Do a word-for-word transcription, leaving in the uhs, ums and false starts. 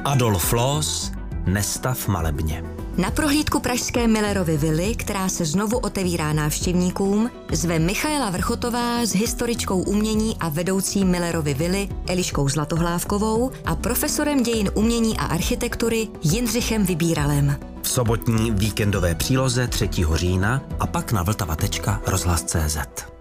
Adolf Loos, Nestav malebně. Na prohlídku pražské Millerovy vily, která se znovu otevírá návštěvníkům, zve Michaela Vrchotová s historičkou umění a vedoucí Millerovy vily Eliškou Zlatohlávkovou a profesorem dějin umění a architektury Jindřichem Vybíralem. V sobotní víkendové příloze třetího října a pak na vltava tečka rozhlas tečka cé zet.